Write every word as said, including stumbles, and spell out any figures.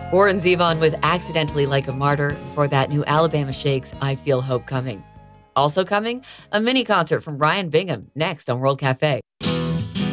Warren Zevon with Accidentally Like a Martyr. Before that, new Alabama Shakes, I Feel Hope Coming. Also coming, a mini concert from Ryan Bingham next on World Cafe.